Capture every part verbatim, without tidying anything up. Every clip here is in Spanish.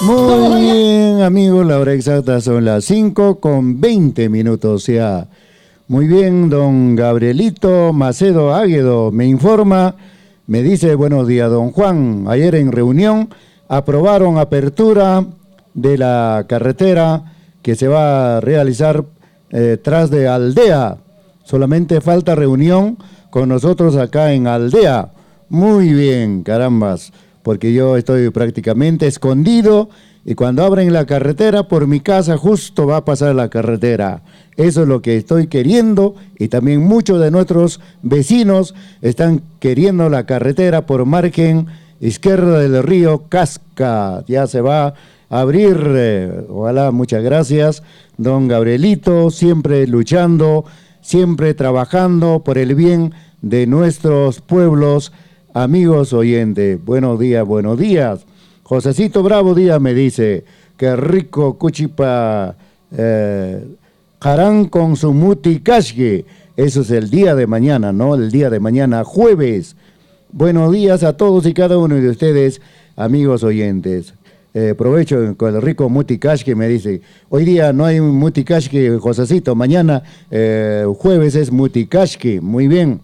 Muy bien, amigos, la hora exacta son las cinco con veinte minutos ya. Muy bien, don Gabrielito Macedo Águedo me informa, me dice, buenos días, don Juan. Ayer en reunión aprobaron apertura de la carretera que se va a realizar eh, tras de Aldea. Solamente falta reunión con nosotros acá en Aldea. Muy bien, carambas, porque yo estoy prácticamente escondido y cuando abren la carretera por mi casa justo va a pasar la carretera. Eso es lo que estoy queriendo y también muchos de nuestros vecinos están queriendo la carretera por margen izquierda del río Casca. Ya se va a abrir, eh, ojalá, muchas gracias, don Gabrielito, siempre luchando, siempre trabajando por el bien de nuestros pueblos. Amigos oyentes, buenos días, buenos días. Josecito Bravo Díaz me dice, qué rico cuchipa eh, jarán con su muticashke. Eso es el día de mañana, ¿no? El día de mañana, jueves. Buenos días a todos y cada uno de ustedes, amigos oyentes. Eh, provecho con el rico muticashke, me dice. Hoy día no hay muticashke, Josecito. Mañana, eh, jueves, es muticashke. Muy bien.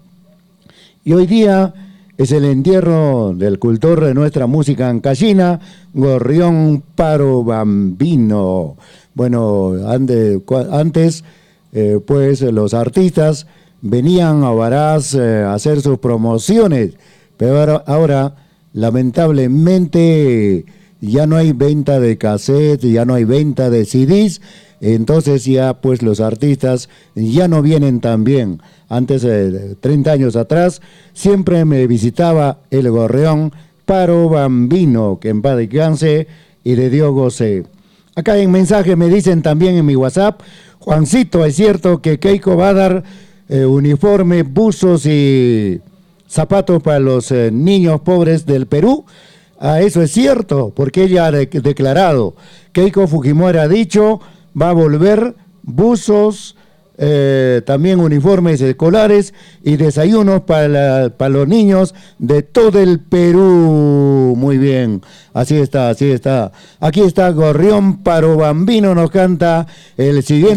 Y hoy día es el entierro del cultor de nuestra música ancashina, Gorrión Paro Bambino. Bueno, ande, antes, eh, pues los artistas venían a Huaraz eh, a hacer sus promociones, pero ahora, ahora, lamentablemente, ya no hay venta de cassette, ya no hay venta de C Ds, entonces ya pues los artistas ya no vienen tan bien. Antes, eh, treinta años atrás, siempre me visitaba el Gorrión Paro Bambino, que en paz descanse y le dio goce. Acá en mensaje me dicen también en mi WhatsApp, Juancito, es cierto que Keiko va a dar eh, uniforme, buzos y zapatos para los eh, niños pobres del Perú. Ah, eso es cierto, porque ella ha de declarado, Keiko Fujimori ha dicho, va a volver buzos, Eh, también uniformes escolares y desayunos para, la, para los niños de todo el Perú. Muy bien, así está, así está. Aquí está Gorrión Paro Bambino, nos canta el siguiente.